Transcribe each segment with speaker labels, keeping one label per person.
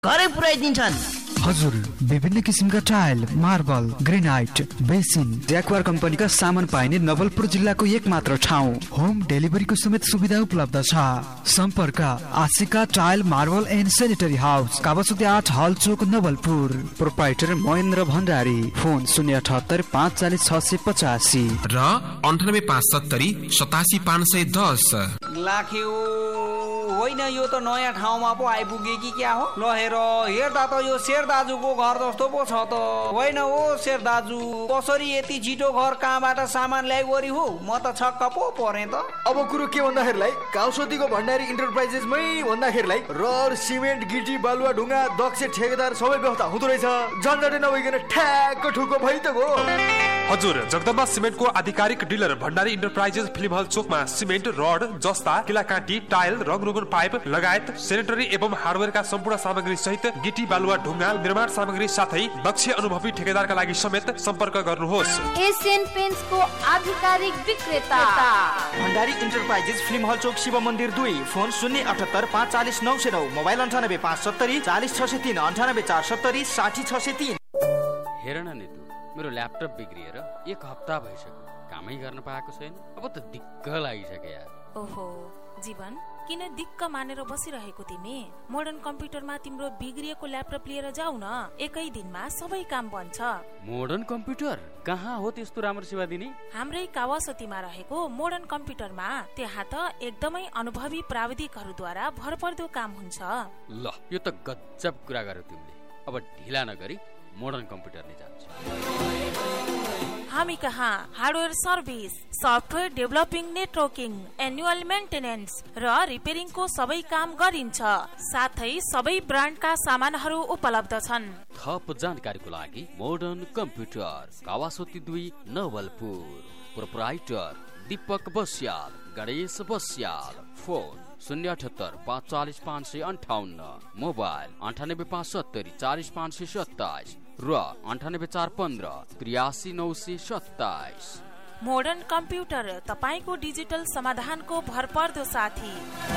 Speaker 1: घरै पुर्याइदिन्छन्।
Speaker 2: हजुर, विभिन्न किसिमका टाइल, मार्बल, ग्रेनाइट, बेसिन, ज्याक्वार कम्पनीका सामान पाइने नवलपुर जिल्लाको एक मात्र ठाउँ। होम डेलिभरीको समेत सुविधा उपलब्ध छ। सम्पर्क Ashika tile marble and sanitary house, Kawasoti 8 हलचोक Nawalpur. Proprietor Mahendra Bhandari. Phone 078 540 685
Speaker 3: र 98 570 87 510।
Speaker 4: लाखे होइन, यो त नयाँ ठाउँमा पो आइपुगे कि क्या हो? ल हेर्दा त यो शेर दाजुको घर जस्तो पो छ त। होइन हो शेर दाजु, कसरी यति छिटो घर कहाँबाट सामान ल्याइवरी हो? म त छक्क पो परेँ त।
Speaker 5: अब कुरो के भन्दाखेरिलाई, काउसोतीको भण्डारी इन्टरप्राइजेसमै भन्दाखेरिलाई रड, सिमेन्ट, गिटी, बालुवा, ढुङ्गा, दक्ष ठेकेदार सबै व्यवस्था हुँदो रहेछ। झन्झटै नभइकन ठ्याक्क ठुक्क भइ त गो।
Speaker 6: हजुर, जगदम्बा सिमेन्टको आधिकारिक डिलर भण्डारी इन्टरप्राइजेस फिल्म हल चोकमा सिमेन्ट, रड, जस्ता, किलाकाँटी, टाइल, रङरुगन पाइप लगायत सेनेटरी एवं हार्डवेयरका सम्पूर्ण सामग्री सहित गिटी, बालुवा, ढुङ्गा, निर्माण सामग्री साथै दक्ष अनुभवी ठेकेदारका लागि समेत सम्पर्क गर्नुहोस्।
Speaker 7: एशियन पेन्ट्सको आधिकारिक विक्रेता
Speaker 5: भण्डारी इन्टरप्राइजेस फिल्म हल चोक, शिव मन्दिर 2। Phone 078 540 909, mobile 98 570 40 603, 98 470 60 603।
Speaker 8: हेर न नेतु, मेरो ल्यापटप बिग्रिएर 1 हप्ता भइसक्यो, कामै गर्न पाएको छैन। अब त दिक्क लागिसक्यो यार।
Speaker 9: ओहो जीवन, किन दिक्क मानेर बसिरहेको तिमी? मोडर्न कम्प्युटरमा तिम्रो बिग्रिएको ल्यापटप लिएर जाऊ न, एकै दिनमा सबै काम बन्छ।
Speaker 8: मोडर्न कम्प्युटर कहाँ हो त्यस्तो राम्रो सेवा दिने?
Speaker 9: हाम्रै कावासोतीमा रहेको मोडर्न कम्प्युटरमा। त्यहाँ त एकदमै अनुभवी प्राविधिकहरूद्वारा भरपर्दो काम हुन्छ।
Speaker 8: ल, यो त गजब कुरा गर्यौ तिमीले। अब ढिला नगरी मोडर्न कम्प्युटर नै जान्छ।
Speaker 9: हामी कहाँ hardware service, software developing, networking, annual maintenance र रिपेयरिङको सबै काम गरिन्छ। साथै सबै ब्रान्डका सामानहरू उपलब्ध छन्।
Speaker 8: थप जानकारीको लागि modern computer, Kawasoti 2 Nawalpur. Proprietor Deepak Basyal, Ganesh Basyal. Phone 078 540 558, mobile 98 570 40 527 र 98 415 83 927।
Speaker 9: मोडर्न कम्प्युटर तपाईको डिजिटल समाधानको भरपर्दो साथी।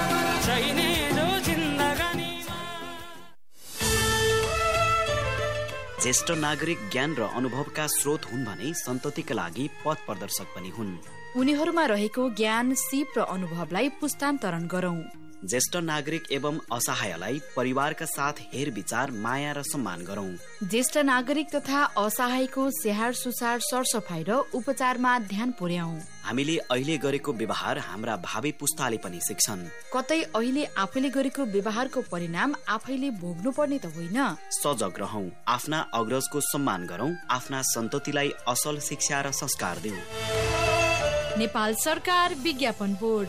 Speaker 1: ज्येष्ठ नागरिक ज्ञान र अनुभवका स्रोत हुन् भने सन्ततिका लागि पथ प्रदर्शक पनि हुन्।
Speaker 10: उनीहरूमा रहेको ज्ञान, सिप र अनुभवलाई पुस्तान्तरण गरौं।
Speaker 1: ज्येष्ठ नागरिक एवं असहायलाई परिवारका साथ हेर विचार, माया र सम्मान गरौं।
Speaker 10: ज्येष्ठ नागरिक तथा असहायको स्याहार सुसार, सरसफाई र उपचारमा ध्यान पुर्याउँ।
Speaker 1: हामीले अहिले गरेको व्यवहार हाम्रा भावी पुस्ताले पनि सिक्छन्।
Speaker 10: कतै अहिले आफैले गरेको व्यवहारको परिणाम आफैले भोग्नु पर्ने त होइन।
Speaker 1: सजग रहौं, आफ्ना अग्रजको सम्मान गरौं, आफ्ना सन्ततिलाई असल शिक्षा र संस्कार दिऊ।
Speaker 10: नेपाल सरकार विज्ञापन बोर्ड।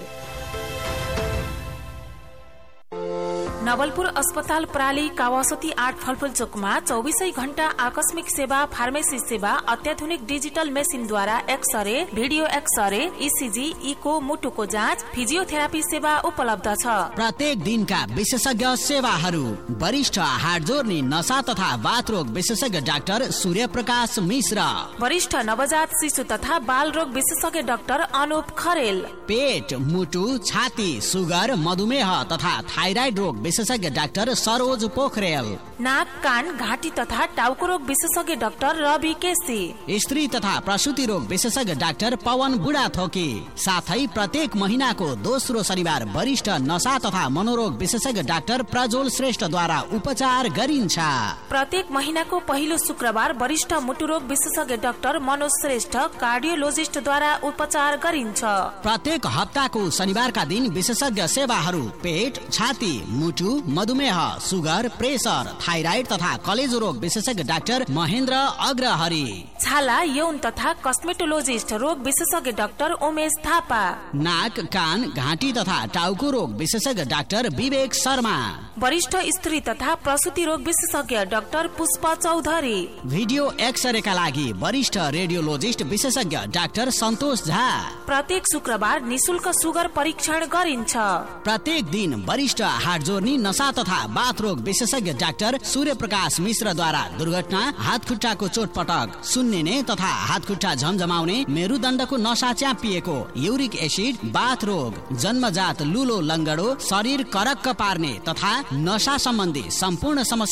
Speaker 9: नवलपुर अस्पताल प्राली, कावासोती 8 फलफुल चोकमा 24 घण्टा आकस्मिक सेवा, फार्मेसी सेवा, अत्याधुनिक digital मेसिनद्वारा x-ray, video x-ray, ECG, eco, मुटुको जाँच, फिजियोथेरापी सेवा उपलब्ध छ।
Speaker 11: प्रत्येक दिनका विशेषज्ञ सेवाहरू। वरिष्ठ हाड जोर्नी, नसा तथा बाथ रोग विशेषज्ञ डाक्टर सूर्य प्रकाश मिश्र।
Speaker 9: वरिष्ठ नवजात शिशु तथा बाल रोग विशेषज्ञ डाक्टर अनुप खरेल।
Speaker 11: पेट, मुटु, छाती, सुगर, मधुमेह तथा थाइराइड रोग विशेषज्ञ डाक्टर सरोज पोखरेल।
Speaker 9: नाक, कान, घाँटी तथा टाउको रोग विशेषज्ञ डाक्टर रवि केसी।
Speaker 11: स्त्री तथा प्रसूति रोग विशेषज्ञ डाक्टर पवन बुढाथोकी। साथै प्रत्येक महिनाको दोस्रो शनिबार वरिष्ठ नशा तथा मनोरोग विशेषज्ञ डाक्टर प्रज्वल श्रेष्ठद्वारा उपचार गरिन्छ।
Speaker 9: प्रत्येक महिनाको पहिलो शुक्रबार वरिष्ठ मुटु रोग विशेषज्ञ डाक्टर मनोज श्रेष्ठ, कार्डियोलोजिस्टद्वारा उपचार गरिन्छ।
Speaker 11: प्रत्येक हप्ताको शनिबारका दिन विशेषज्ञ सेवाहरू पेट, छाती, मुटु, मधुमेह, सुगर, प्रेसर, थाइराइड तथा कलेजो रोग विशेषज्ञ डाक्टर महेन्द्र अग्रहरि।
Speaker 9: छाला, यौन तथा कस्मेटोलोजिस्ट रोग विशेषज्ञ डाक्टर उमेश थापा।
Speaker 11: नाक, कान, घाँटी तथा टाउको रोग विशेषज्ञ डाक्टर विवेक शर्मा।
Speaker 9: वरिष्ठ स्त्री तथा प्रसूति रोग विशेषज्ञ डाक्टर पुष्प चौधरी।
Speaker 11: भिडियो एक्सरेका लागि वरिष्ठ रेडियोलोजिस्ट विशेषज्ञ डाक्टर सन्तोष झा।
Speaker 9: प्रत्येक शुक्रबार निशुल्क सुगर परीक्षण गरिन्छ।
Speaker 11: प्रत्येक दिन वरिष्ठ हाड जोर्नी, नशा तथा बाथ रोग विशेषज्ञ डाक्टर सूर्य प्रकाश मिश्रद्वारा दुर्घटना, हात खुट्टाको चोटपटक, सुन्निने तथा हात खुट्टा झमझमाउने, मेरुदण्डको नशा च्यापिएको, युरिक एसिड, बाथ रोग, जन्मजात लुलो लङ्गडो, शरीर करक्क पार्ने तथा नशा सम्बन्धी सम्पूर्ण समस्या